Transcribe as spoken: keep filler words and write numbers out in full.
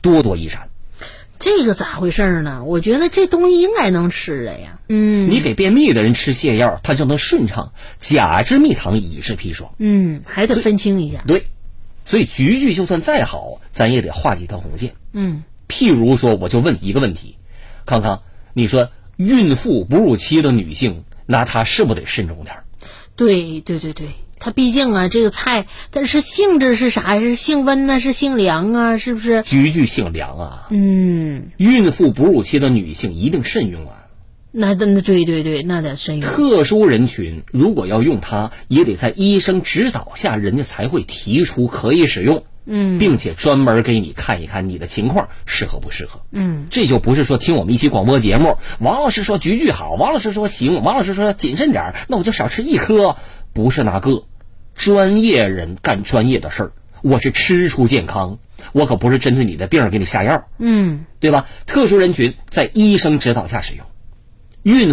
多多益善。 这个咋回事呢？我觉得这东西应该能吃的呀。嗯， 你给便秘的人吃泻药，他就能顺畅。甲之蜜糖，乙之砒霜。 嗯，还得分清一下。 对，所以菊苣就算再好，咱也得画几条红线。 嗯， 譬如说，我就问一个问题，康康，你说孕妇哺乳期的女性，那她是不是得慎重点？ 对对对对，它毕竟啊，这个菜，但是性质是啥？是性温呢？是性凉啊？是不是？ 菊苣性凉啊。 嗯， 孕妇哺乳期的女性一定慎用啊。 那那对对对，那得慎用。 特殊人群如果要用它，也得在医生指导下，人家才会提出可以使用。 嗯， 并且专门给你看一看你的情况适合不适合。 嗯， 这就不是说听我们一期广播节目，王老师说菊苣好，王老师说行，王老师说谨慎点，那我就少吃一颗。不是那个，专业人干专业的事儿，我是吃出健康，我可不是针对你的病给你下药。 嗯， 对吧？特殊人群在医生指导下使用。孕